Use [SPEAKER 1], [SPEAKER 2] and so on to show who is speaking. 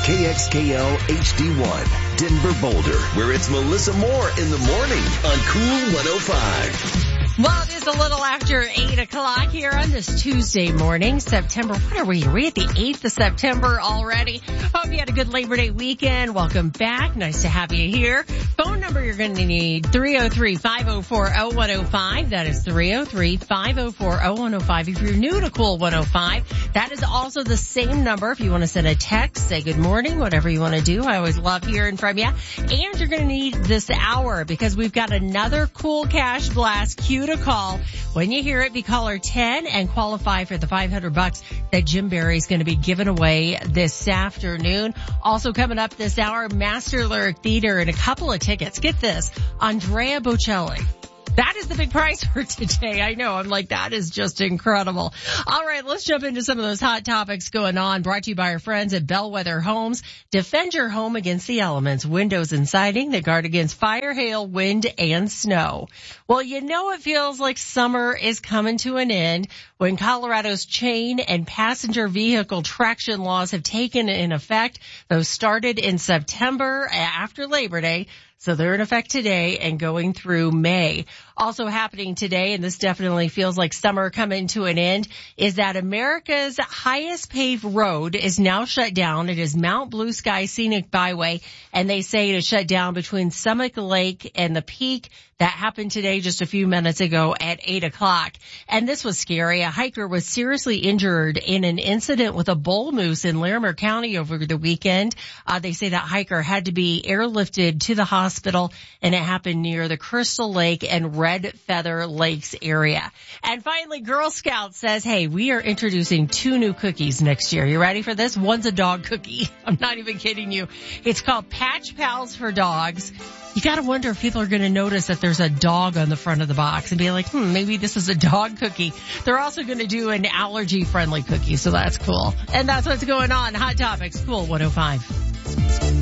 [SPEAKER 1] KXKL HD1, Denver Boulder, where it's Melissa Moore in the morning on Cool 105.
[SPEAKER 2] Well, it is a little after 8 o'clock here on this Tuesday morning, September. What are we? Are we at the 8th of September already? Hope you had a good Labor Day weekend. Welcome back. Nice to have you here. Phone number you're going to need, 303-504-0105. That is 303-504-0105. If you're new to Cool 105, that is also the same number if you want to send a text, say good morning, whatever you want to do. I always love hearing from you. And you're going to need this hour because we've got another cool cash blast cue to call. When you hear it, be caller 10 and qualify for the $500 that Jim Barry's going to be giving away this afternoon. Also coming up this hour, Master Lyric Theater and a couple of tickets. Get this, Andrea Bocelli. That is the big prize for today. I know. I'm like, that is just incredible. All right, let's jump into some of those hot topics going on. Brought to you by our friends at Bellwether Homes. Defend your home against the elements. Windows and siding that guard against fire, hail, wind, and snow. Well, you know it feels like summer is coming to an end when Colorado's chain and passenger vehicle traction laws have taken in effect. Those started in September after Labor Day. So they're in effect today and going through May. Also happening today, and this definitely feels like summer coming to an end, is that America's highest paved road is now shut down. It is Mount Blue Sky Scenic Byway, and they say it is shut down between Summit Lake and the Peak. That happened today just a few minutes ago at 8 o'clock. And this was scary. A hiker was seriously injured in an incident with a bull moose in Larimer County over the weekend. They say that hiker had to be airlifted to the hospital, and it happened near the Crystal Lake and Red Feather Lakes area. And finally, Girl Scout says, hey, we are introducing 2 new cookies next year. You ready for this? One's a dog cookie. I'm not even kidding you. It's called Patch Pals for Dogs. You gotta wonder if people are gonna notice that there's a dog on the front of the box and be like, maybe this is a dog cookie. They're also gonna do an allergy-friendly cookie, so that's cool. And that's what's going on. Hot Topics, Cool 105.